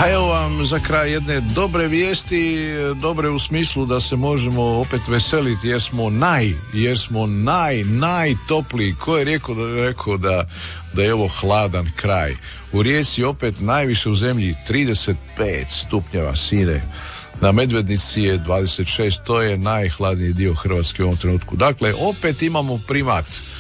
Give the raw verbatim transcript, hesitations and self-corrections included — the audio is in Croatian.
A evo vam za kraj jedne dobre vijesti, dobre u smislu da se možemo opet veseliti jer smo naj, jer smo naj, najtopliji. Ko je rekao da, rekao da, da je ovo hladan kraj? U Rijeci opet najviše u zemlji, trideset pet stupnjeva sine. Na Medvednici je dvadeset šest, to je najhladniji dio Hrvatske u ovom trenutku. Dakle, opet imamo primat